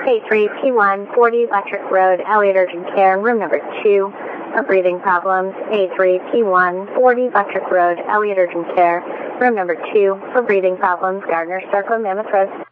A3P1 40 Electric Road, Elliott Urgent Care, room number 2 for breathing problems. A3P1 40 Electric Road, Elliott Urgent Care, room number 2 for breathing problems, Gardner Circle, Mammoth Road.